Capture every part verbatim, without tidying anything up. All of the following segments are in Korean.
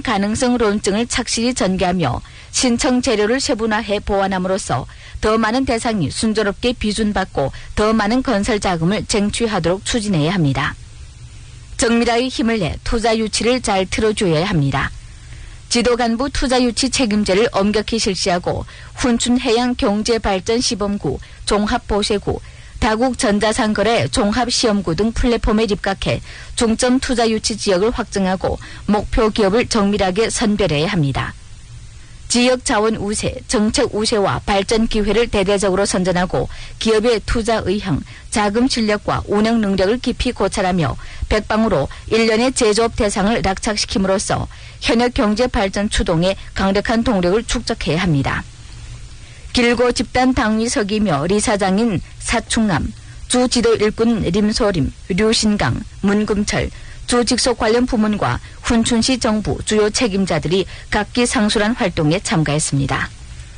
가능성론증을 착실히 전개하며 신청 재료를 세분화해 보완함으로써 더 많은 대상이 순조롭게 비준받고 더 많은 건설 자금을 쟁취하도록 추진해야 합니다. 정밀하게 힘을 내 투자 유치를 잘 틀어줘야 합니다. 지도간부 투자유치 책임제를 엄격히 실시하고 훈춘해양경제발전시범구, 종합보세구, 다국전자상거래 종합시험구 등 플랫폼에 입각해 중점 투자유치 지역을 확정하고 목표 기업을 정밀하게 선별해야 합니다. 지역자원 우세, 정책 우세와 발전 기회를 대대적으로 선전하고 기업의 투자 의향, 자금 실력과 운영 능력을 깊이 고찰하며 백방으로 일련의 제조업 대상을 낙착시킴으로써 현역 경제 발전 추동에 강력한 동력을 축적해야 합니다. 길고 집단 당위석이며 리사장인 사충남, 주 지도 일꾼 림소림, 류신강, 문금철, 주 직속 관련 부문과 훈춘시 정부 주요 책임자들이 각기 상술한 활동에 참가했습니다.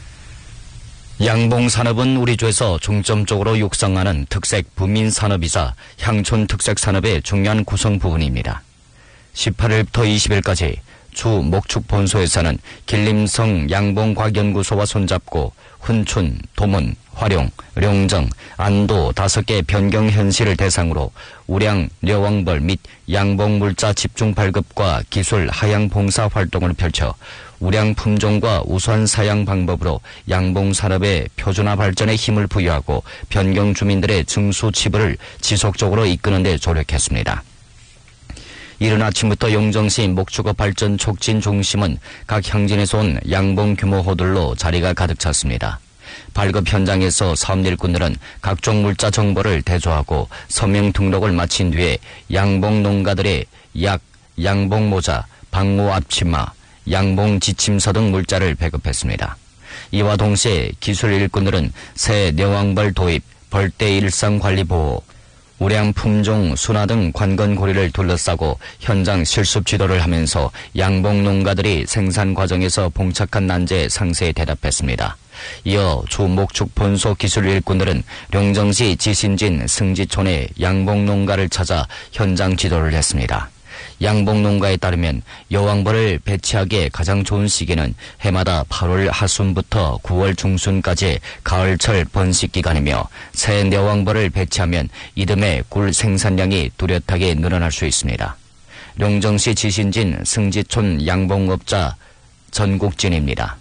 양봉산업은 우리 주에서 중점적으로 육성하는 특색 부민산업이자 향촌 특색 산업의 중요한 구성 부분입니다. 십팔일부터 이십일까지 주 목축 본소에서는 길림성 양봉과학연구소와 손잡고 훈춘, 도문, 화룡, 룡정, 안도 다섯 개 변경 현실을 대상으로 우량, 려왕벌 및 양봉물자 집중 발급과 기술 하향 봉사 활동을 펼쳐 우량 품종과 우수한 사양 방법으로 양봉 산업의 표준화 발전에 힘을 부여하고 변경 주민들의 증수 지불을 지속적으로 이끄는 데 조력했습니다. 이른 아침부터 용정시 목축업 발전 촉진 중심은 각 향진에서 온 양봉 규모 호들로 자리가 가득 찼습니다. 발급 현장에서 사업 일꾼들은 각종 물자 정보를 대조하고 서명 등록을 마친 뒤에 양봉 농가들의 약, 양봉 모자, 방호 앞치마, 양봉 지침서 등 물자를 배급했습니다. 이와 동시에 기술 일꾼들은 새 려왕벌 도입, 벌떼 일상 관리 보호, 우량 품종, 순화 등 관건고리를 둘러싸고 현장 실습 지도를 하면서 양봉 농가들이 생산 과정에서 봉착한 난제에 상세히 대답했습니다. 이어 주 목축 본소 기술 일꾼들은 룡정시 지신진 승지촌의 양봉 농가를 찾아 현장 지도를 했습니다. 양봉 농가에 따르면 여왕벌을 배치하기에 가장 좋은 시기는 해마다 팔월 하순부터 구월 중순까지 가을철 번식 기간이며 새 여왕벌을 배치하면 이듬해 굴 생산량이 뚜렷하게 늘어날 수 있습니다. 룡정시 지신진 승지촌 양봉업자 전국진입니다.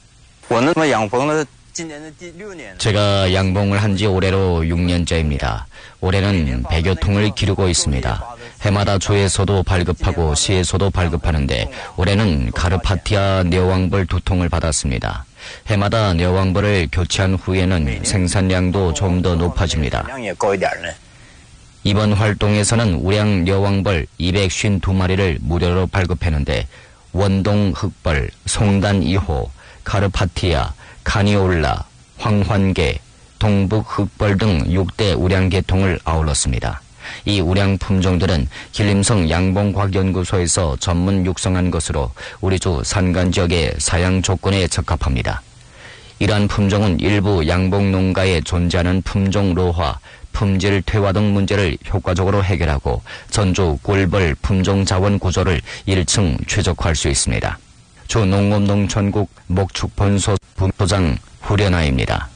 제가 양봉을 한 지 올해로 육 년째입니다. 올해는 백여 통을 기르고 있습니다. 해마다 주에서도 발급하고 시에서도 발급하는데 올해는 가르파티아 뇌왕벌 두 통을 받았습니다. 해마다 뇌왕벌을 교체한 후에는 생산량도 좀 더 높아집니다. 이번 활동에서는 우량 뇌왕벌 이백오십이 마리를 무료로 발급했는데 원동 흑벌, 송단 이 호, 가르파티아, 카니올라, 황환계, 동북 흑벌 등 육 대 우량계통을 아울렀습니다. 이 우량 품종들은 길림성 양봉과학연구소에서 전문 육성한 것으로 우리 주 산간 지역의 사양 조건에 적합합니다. 이러한 품종은 일부 양봉 농가에 존재하는 품종 노화, 품질 퇴화 등 문제를 효과적으로 해결하고 전주 꿀벌 품종 자원 구조를 일 층 최적화할 수 있습니다. 주 농업농촌국 목축본소 본소장 후련아입니다.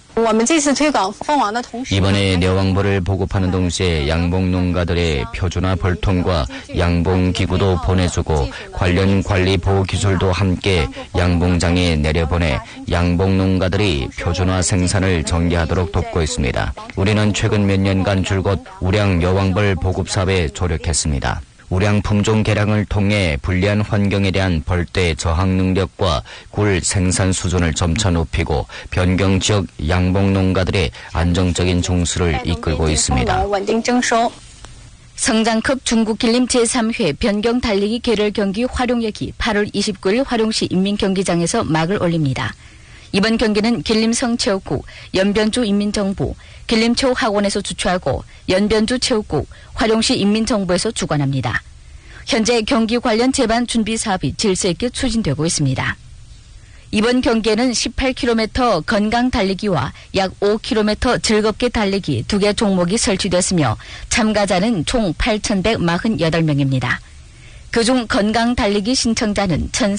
이번에 뇌왕벌을 보급하는 동시에 양봉 농가들의 표준화 벌통과 양봉 기구도 보내주고 관련 관리 보호 기술도 함께 양봉장에 내려보내 양봉 농가들이 표준화 생산을 전개하도록 돕고 있습니다. 우리는 최근 몇 년간 줄곧 우량 여왕벌 보급 사업에 조력했습니다. 우량 품종 개량을 통해 불리한 환경에 대한 벌떼 저항 능력과 굴 생산 수준을 점차 높이고 변경 지역 양봉 농가들의 안정적인 종수를 이끌고 있습니다. 성장급 중국 길림 제삼 회 변경 달리기 계열 경기 화룡역이 팔월 이십구일 화룡시 인민경기장에서 막을 올립니다. 이번 경기는 길림성 체육국, 연변주 인민정부, 길림체육학원에서 주최하고 연변주 체육국, 화룡시 인민정부에서 주관합니다. 현재 경기 관련 제반 준비 사업이 질서 있게 추진되고 있습니다. 이번 경기에는 십팔 킬로미터 건강 달리기와 약 오 킬로미터 즐겁게 달리기 두 개 종목이 설치됐으며 참가자는 총 팔천백사십팔 명입니다. 그중 건강 달리기 신청자는